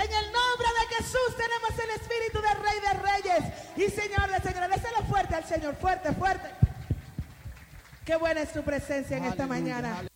En el nombre de Jesús tenemos el espíritu del Rey de Reyes y Señor de Señores. Déselo fuerte al Señor, fuerte, fuerte. Qué buena es tu presencia en esta mañana.